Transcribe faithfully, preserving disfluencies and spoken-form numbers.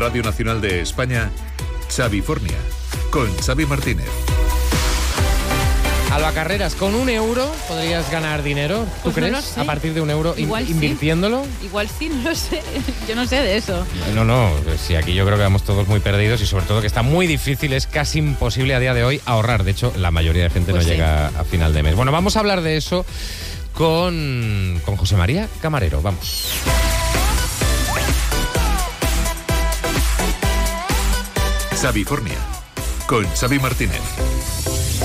Radio Nacional de España, Xavifornia, con Xavi Martínez. Alba Carreras, con un euro podrías ganar dinero, ¿tú Pues no crees? lo sé. A partir de un euro, in- Igual sí. invirtiéndolo. Igual sí, no lo sé. Yo no sé de eso. No, no, sí, aquí yo creo que vamos todos muy perdidos y sobre todo que está muy difícil, es casi imposible a día de hoy ahorrar. De hecho, la mayoría de gente Pues no sí. llega a final de mes. Bueno, vamos a hablar de eso con, con José María Camarero, vamos. Xavifornia, con Xavi Martínez.